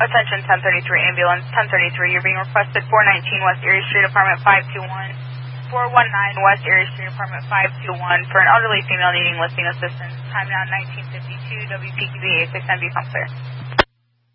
Attention 1033 ambulance, 1033, you're being requested 419 West Erie Street, apartment 521. 419 West Erie Street, apartment 521 for an elderly female needing lifting assistance. Time now 1952, WPQB 86NB, come clear.